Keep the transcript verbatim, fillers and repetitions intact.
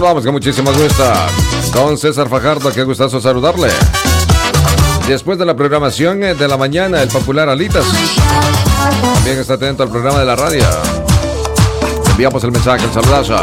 saludamos con muchísimo gusto. Don César Fajardo, qué gustazo saludarle. Después de la programación de la mañana, el popular Alitas. También está atento al programa de la radio. Enviamos el mensaje, el saludazo.